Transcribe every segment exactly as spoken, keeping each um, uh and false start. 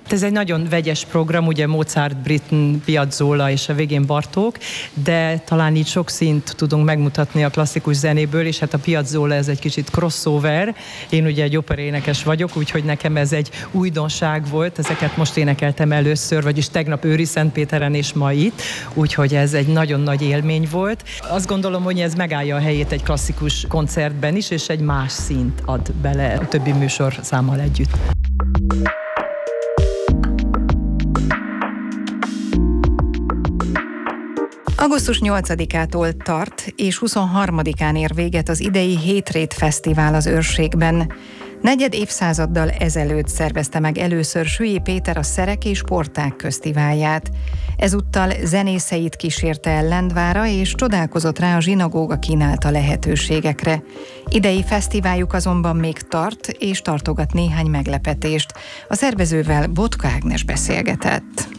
Ez egy nagyon vegyes program, ugye Mozart, Britten, Piazzolla és a végén Bartók, de talán így sok szint tudunk megmutatni a klasszikus zenéből, és hát a Piazzolla ez egy kicsit crossover. Én ugye egy operénekes vagyok, úgyhogy nekem ez egy újdonság volt, ezeket most énekeltem először, vagyis tegnap Őriszentpéteren és ma itt, úgyhogy ez egy nagyon nagy élmény volt. Azt gondolom, hogy ez megállja a helyét egy klasszikus koncertben is, és egy más szint ad bele a többi műsorszámmal együtt. augusztus nyolcadikától tart, és huszonharmadikán ér véget az idei Hétrét Fesztivál az Őrségben. Negyed évszázaddal ezelőtt szervezte meg először Sülyé Péter a Szerek és Porták Köztiválját. Ezúttal zenészeit kísérte el Lendvára, és csodálkozott rá a zsinagóga kínálta lehetőségekre. Idei fesztiváljuk azonban még tart, és tartogat néhány meglepetést. A szervezővel Botka Ágnes beszélgetett.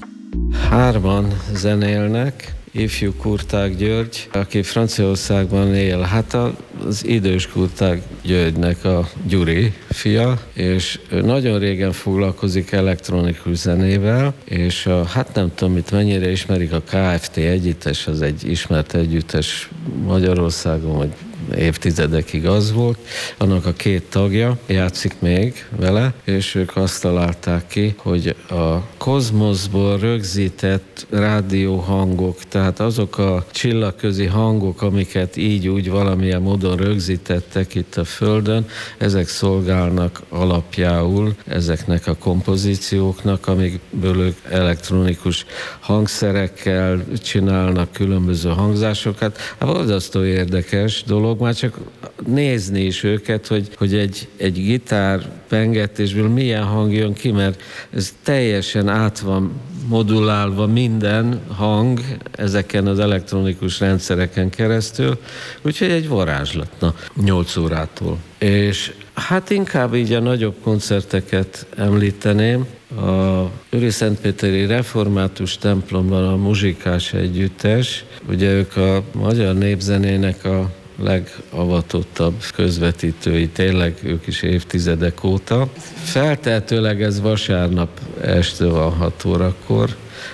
Hárman zenélnek, ifjú Kurták György, aki Franciaországban él. Hát az idős Kurták Györgynek a Gyuri fia, és nagyon régen foglalkozik elektronikus zenével, és a, hát nem tudom, mit mennyire ismerik, a ká ef té együttes, az egy ismert együttes Magyarországon, vagy évtizedekig az volt. Annak a két tagja játszik még vele, és ők azt találták ki, hogy a kozmoszból rögzített rádióhangok, tehát azok a csillagközi hangok, amiket így úgy valamilyen módon rögzítettek itt a Földön, ezek szolgálnak alapjául ezeknek a kompozícióknak, amikből ők elektronikus hangszerekkel csinálnak különböző hangzásokat. Hát borzasztó érdekes dolog, már csak nézni is őket, hogy, hogy egy, egy gitár pengetésből milyen hang jön ki, mert ez teljesen át van modulálva minden hang ezeken az elektronikus rendszereken keresztül, úgyhogy egy varázslat, na, nyolc órától. És hát inkább így a nagyobb koncerteket említeném. A Őriszentpéteri Református templomban a Muzsikás Együttes, ugye ők a magyar népzenének a legavatottabb közvetítői, tényleg ők is évtizedek óta. Feltehetőleg ez vasárnap este van hat órakor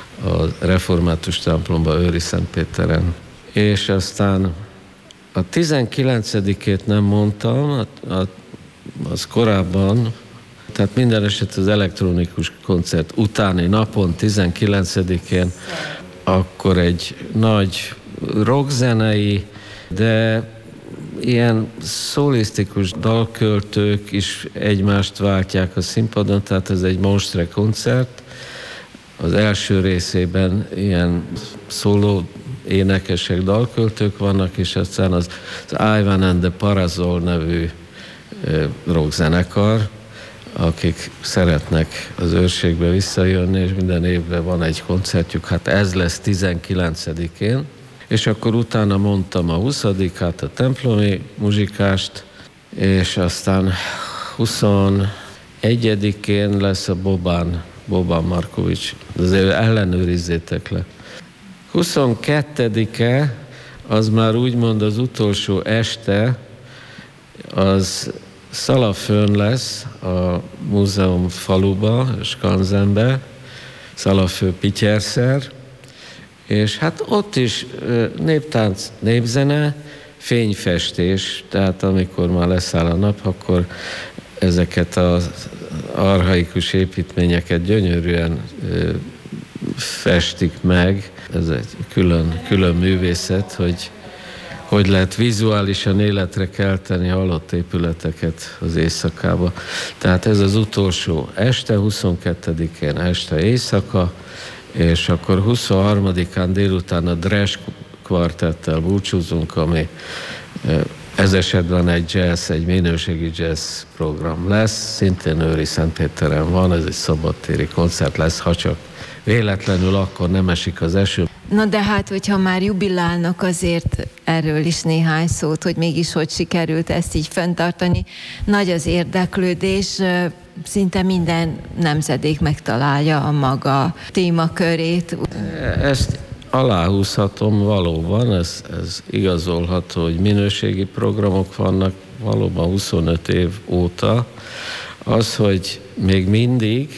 a Református templomban Őriszentpéteren. És aztán a tizenkilencedikét nem mondtam, a, a, az korábban, tehát minden eset az elektronikus koncert utáni napon, tizenkilencedikén, akkor egy nagy rockzenei, de ilyen szólisztikus dalköltők is egymást váltják a színpadon, tehát ez egy monstre koncert. Az első részében ilyen szóló énekesek, dalköltők vannak, és aztán az, az Ivan and the Parazol nevű rockzenekar, akik szeretnek az Őrségbe visszajönni, és minden évben van egy koncertjük, hát ez lesz tizenkilencedikén. És akkor utána mondtam a huszadikát, a templomi muzsikást, és aztán huszonegyedikén lesz a Bobán, Bobán Markovics. Azért ellenőrizzétek le. huszonkettedike az már úgymond az utolsó este, az Szalafön lesz a múzeum faluba, Skanzenbe, Szalafő Pityerszer, és hát ott is néptánc, népzene, fényfestés, tehát amikor már leszáll a nap, akkor ezeket az archaikus építményeket gyönyörűen festik meg. Ez egy külön, külön művészet, hogy hogy lehet vizuálisan életre kelteni halott épületeket az éjszakába. Tehát ez az utolsó este, huszonkettedikén este éjszaka, és akkor huszonharmadikán délután a Dres kvartettel búcsúzunk, ami ez esetben egy jazz, egy minőségi jazz program lesz, szintén Őriszentpéteren van, ez egy szabadtéri koncert lesz, ha csak véletlenül akkor nem esik az eső. Na de hát, hogyha már jubilálnak, azért erről is néhány szót, hogy mégis hogy sikerült ezt így fenntartani. Nagy az érdeklődés, szinte minden nemzedék megtalálja a maga témakörét. Ezt aláhúzhatom valóban, ez, ez igazolható, hogy minőségi programok vannak valóban huszonöt év óta. Az, hogy még mindig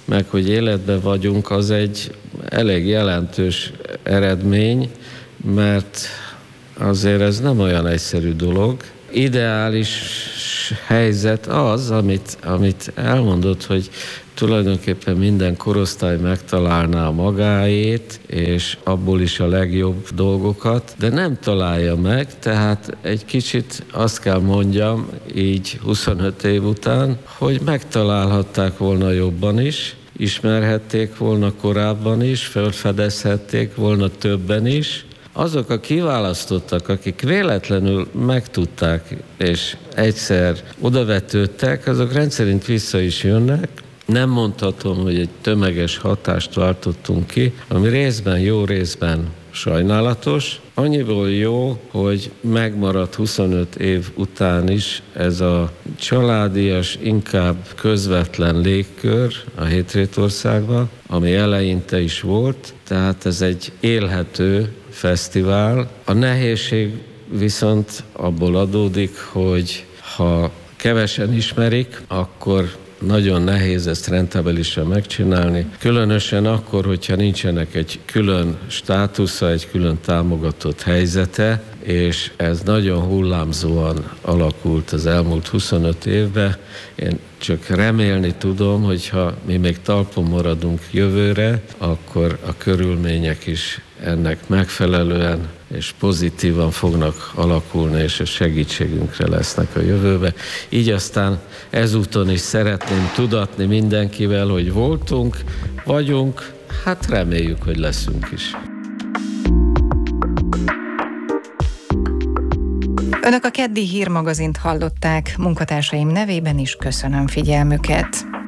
meg hogy életben vagyunk, az egy elég jelentős eredmény, mert azért ez nem olyan egyszerű dolog. Ideális helyzet az, amit, amit elmondott, hogy tulajdonképpen minden korosztály megtalálná magáét, és abból is a legjobb dolgokat, de nem találja meg, tehát egy kicsit azt kell mondjam, így huszonöt év után, hogy megtalálhatták volna jobban is, ismerhették volna korábban is, felfedezhették volna többen is. Azok a kiválasztottak, akik véletlenül megtudták, és egyszer odavetődtek, azok rendszerint vissza is jönnek. Nem mondhatom, hogy egy tömeges hatást váltottunk ki, ami részben jó, részben sajnálatos. Annyiból jó, hogy megmaradt huszonöt év után is ez a családias, inkább közvetlen légkör a Hétrétországban, ami eleinte is volt, tehát ez egy élhető fesztivál. A nehézség viszont abból adódik, hogy ha kevesen ismerik, akkor nagyon nehéz ezt rentábilisen megcsinálni. Különösen akkor, hogyha nincsenek egy külön státusza, egy külön támogatott helyzete, és ez nagyon hullámzóan alakult az elmúlt huszonöt évben. Én csak remélni tudom, hogyha mi még talpon maradunk jövőre, akkor a körülmények is ennek megfelelően és pozitívan fognak alakulni, és a segítségünkre lesznek a jövőbe. Így aztán ezúton is szeretném tudatni mindenkivel, hogy voltunk, vagyunk, hát reméljük, hogy leszünk is. Önök a keddi hírmagazint hallották, munkatársaim nevében is köszönöm figyelmüket.